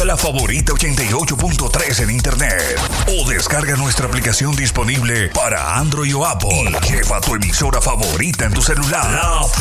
Busca La Favorita 88.3 en internet o descarga nuestra aplicación disponible para Android o Apple. Lleva tu emisora favorita en tu celular. La